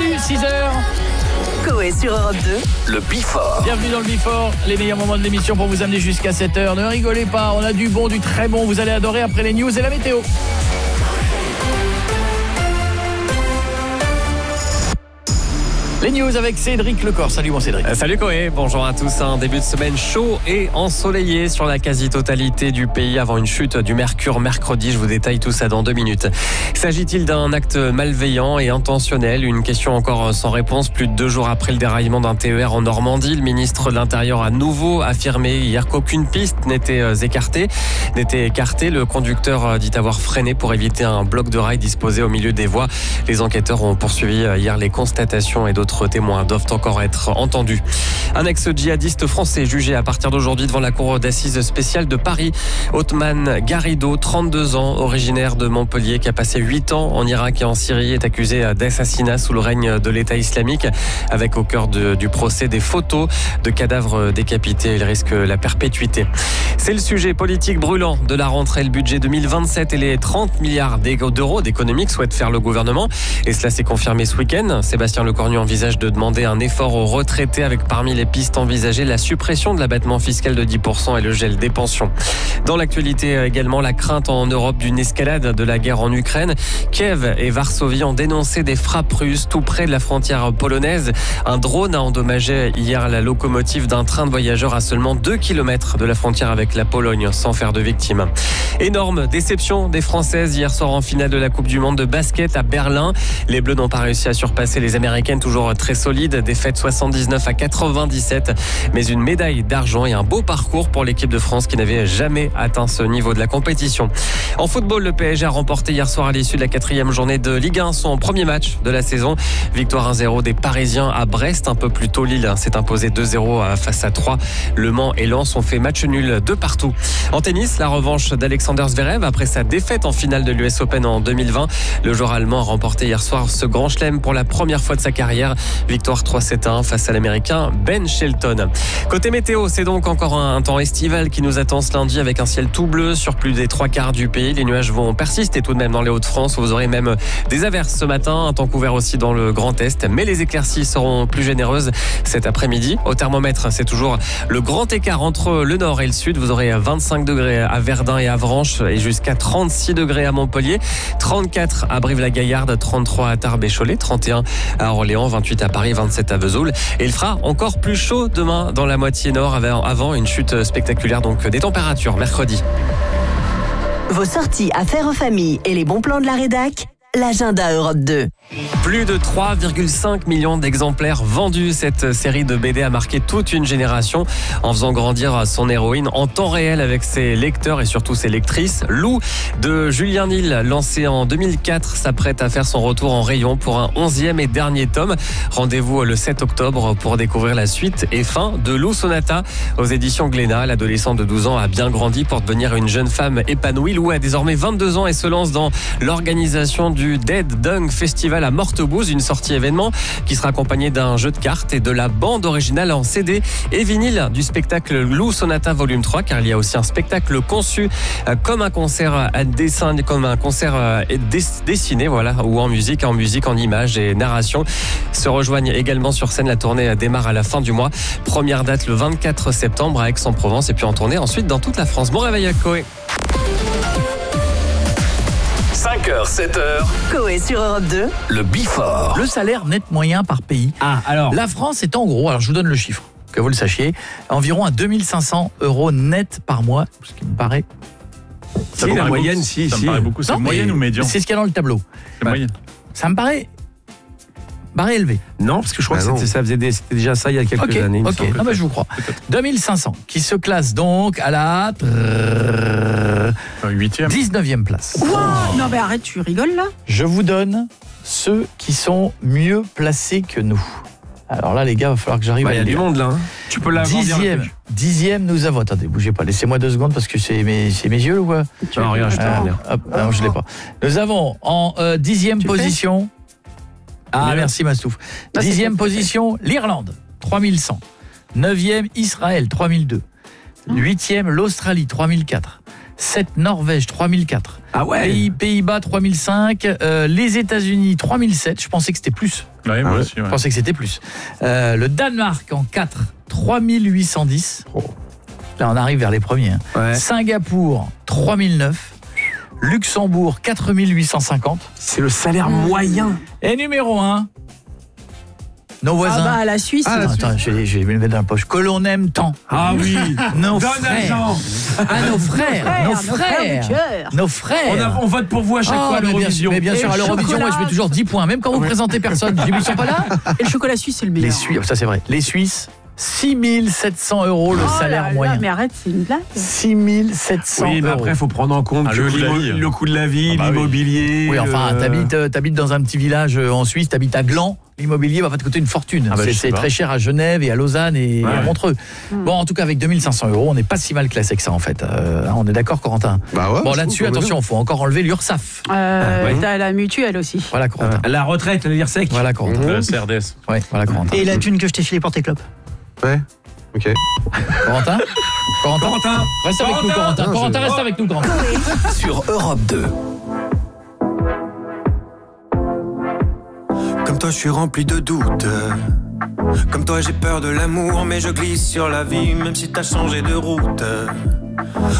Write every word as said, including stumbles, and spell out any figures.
Salut, six heures. Coé sur Europe deux. Le Before. Bienvenue dans le Before, les meilleurs moments de l'émission pour vous amener jusqu'à sept heures. Ne rigolez pas, on a du bon, du très bon. Vous allez adorer après les news et la météo. Les news avec Cédric Lecor. Salut mon Cédric. Euh, salut Coé, bonjour à tous. Un début de semaine chaud et ensoleillé sur la quasi-totalité du pays avant une chute du mercure mercredi. Je vous détaille tout ça dans deux minutes. S'agit-il d'un acte malveillant et intentionnel? Une question encore sans réponse. Plus de deux jours après le déraillement d'un T E R en Normandie, le ministre de l'Intérieur a nouveau affirmé hier qu'aucune piste n'était écartée. N'était écartée. Le conducteur dit avoir freiné pour éviter un bloc de rail disposé au milieu des voies. Les enquêteurs ont poursuivi hier les constatations et d'autres témoins doivent encore être entendus. Un ex-djihadiste français jugé à partir d'aujourd'hui devant la cour d'assises spéciale de Paris. Othman Garrido, trente-deux ans, originaire de Montpellier, qui a passé huit ans en Irak et en Syrie, est accusé d'assassinat sous le règne de l'État islamique, avec au cœur de, du procès des photos de cadavres décapités. Il risque la perpétuité. C'est le sujet politique brûlant de la rentrée. Le budget deux mille vingt-sept et les trente milliards d'euros d'économie que souhaite faire le gouvernement. Et cela s'est confirmé ce week-end. Sébastien Lecornu envisage de demander un effort aux retraités avec parmi les pistes envisagées la suppression de l'abattement fiscal de dix pour cent et le gel des pensions. Dans l'actualité également, la crainte en Europe d'une escalade de la guerre en Ukraine. Kiev et Varsovie ont dénoncé des frappes russes tout près de la frontière polonaise. Un drone a endommagé hier la locomotive d'un train de voyageurs à seulement deux kilomètres de la frontière avec la Pologne sans faire de victimes. Énorme déception des Françaises hier soir en finale de la Coupe du Monde de basket à Berlin. Les Bleus n'ont pas réussi à surpasser les Américaines toujours très solide, défaite soixante-dix-neuf à quatre-vingt-dix-sept, mais une médaille d'argent et un beau parcours pour l'équipe de France qui n'avait jamais atteint ce niveau de la compétition. En football, le P S G a remporté hier soir à l'issue de la quatrième journée de Ligue un son premier match de la saison. Victoire un zéro des Parisiens à Brest. Un peu plus tôt, Lille s'est imposé deux zéro face à Troyes. Le Mans et Lens ont fait match nul de partout. En tennis, la revanche d'Alexander Zverev après sa défaite en finale de l'U S Open en deux mille vingt. Le joueur allemand a remporté hier soir ce grand chelem pour la première fois de sa carrière. Victoire trois sept à un face à l'Américain Ben Shelton. Côté météo, c'est donc encore un, un temps estival qui nous attend ce lundi avec un ciel tout bleu sur plus des trois quarts du pays. Les nuages vont persister tout de même dans les Hauts-de-France où vous aurez même des averses ce matin. Un temps couvert aussi dans le Grand Est. Mais les éclaircies seront plus généreuses cet après-midi. Au thermomètre, c'est toujours le grand écart entre le nord et le sud. Vous aurez vingt-cinq degrés à Verdun et Avranches et jusqu'à trente-six degrés à Montpellier, trente-quatre à Brive-la-Gaillarde, trente-trois à Tarbes et Cholet, trente et un à Orléans, vingt-huit à Paris, vingt-sept à Vesoul. Et il fera encore plus chaud demain dans la moitié nord avant une chute spectaculaire donc des températures mercredi. Vos sorties à faire en famille et les bons plans de la rédac, l'agenda Europe deux. Plus de trois virgule cinq millions d'exemplaires vendus. Cette série de B D a marqué toute une génération en faisant grandir son héroïne en temps réel avec ses lecteurs et surtout ses lectrices. Lou de Julien Nil, lancé en deux mille quatre, s'apprête à faire son retour en rayon pour un onzième et dernier tome. Rendez-vous le sept octobre pour découvrir la suite et fin de Lou Sonata aux éditions Glénat. L'adolescente de douze ans a bien grandi pour devenir une jeune femme épanouie. Lou a désormais vingt-deux ans et se lance dans l'organisation du Dead Dung Festival à Mortebouze, une sortie événement qui sera accompagnée d'un jeu de cartes et de la bande originale en C D et vinyle du spectacle Lou Sonata Volume trois, car il y a aussi un spectacle conçu comme un concert à dessin, comme un concert dessiné, voilà, ou en musique, en musique, en images et narration. Se rejoignent également sur scène. La tournée démarre à la fin du mois. Première date le vingt-quatre septembre à Aix-en-Provence et puis en tournée ensuite dans toute la France. Bon réveil à Coé. cinq heures, sept heures. Coé sur Europe deux. Le Before. Le salaire net moyen par pays. Ah, alors. La France est en gros, alors je vous donne le chiffre, que vous le sachiez, environ à deux mille cinq cents euros net par mois, ce qui me paraît... Ça si, la moyenne, beaucoup, si, ça si. me paraît beaucoup. C'est non, moyenne ou médian? C'est ce qu'il y a dans le tableau. C'est moyenne. Ça me paraît... paraît élevé. Non, parce que je crois bah que c'était, ça faisait des, c'était déjà ça il y a quelques okay, années. Ok, ah bah je vous crois. Peut-être. deux mille cinq cents, qui se classe donc à la huitième. dix-neuvième place. Wow, non mais arrête, tu rigoles là? Je vous donne ceux qui sont mieux placés que nous. Alors là les gars, il va falloir que j'arrive bah, à... Il y a du monde là. Hein. Tu peux la Dixième, dixième nous avons... Attendez, bougez pas, laissez-moi deux secondes parce que c'est mes, c'est mes yeux ou quoi? Non, regarde, je te ah, hop, ah, non, je l'ai pas. Nous avons en euh, dixième tu position... Ah, oui, merci Mastouf. Dixième position, l'Irlande, trois mille cent. Neuvième, Israël, trois mille deux. Huitième, l'Australie, trois mille quatre. sept Norvège, trois mille quatre. Ah ouais. Pays, Pays-Bas, trois mille cinq. Euh, les États-Unis, trois mille sept. Je pensais que c'était plus. Ouais, moi aussi, ouais. Je pensais que c'était plus. Euh, le Danemark en quatre, trois mille huit cent dix. Oh. Là, on arrive vers les premiers. Hein. Ouais. Singapour, trois mille neuf. Luxembourg, quatre mille huit cent cinquante. C'est le salaire moyen. Et numéro un, nos voisins. Ah bah la Suisse. Ah, attends, j'ai j'ai mis le dans la poche. Que l'on aime tant. Ah oui. Nos Donne frères. l'argent. Ah, nos frères. Nos frères. du cœur. Nos frères. On, a- on vote pour vous à chaque Oh, fois à mais bien, l'Eurovision. mais bien Et sûr, le à l'Eurovision, moi chocolat. je mets toujours dix points. Même quand vous présentez personne, je dis, mais ils sont pas là. Et le chocolat suisse, c'est le meilleur. Les Suisses, ça c'est vrai. Les Suisses, six mille sept cents euros le Oh salaire là là, moyen. mais arrête, c'est une blague. six mille sept cents Oui, mais euros. après, il faut prendre en compte Ah, que le coût de la l'immo- vie. le coût de la vie, Ah bah oui. l'immobilier. Oui, enfin, euh, t'habites, euh, t'habites dans un petit village euh, en Suisse, t'habites à Gland, l'immobilier va pas te coûter une fortune. Ah bah, c'est je sais c'est pas. très cher à Genève et à Lausanne et Ouais. à Montreux. Bon, en tout cas, avec deux mille cinq cents euros, on n'est pas si mal classé que ça, en fait. Euh, on est d'accord, Corentin? Bah ouais. Bon, je là-dessus, trouve qu'on est attention, il faut encore enlever l'URSSAF. Euh, Ouais. T'as la mutuelle aussi. Voilà, Corentin. La retraite, le sec. Voilà, Corentin. De la C R D S. Ouais, voilà, Corentin. Et la thune que je t'ai filée pour tes clopes. bien. Ouais. Ok. Corentin Corentin Corentin. Reste avec nous, Corentin. Non, Corentin, je- reste avec nous, Corentin. Sur Europe deux. Comme toi, je suis rempli de doutes. Comme toi, j'ai peur de l'amour, mais je glisse sur la vie, même si t'as changé de route.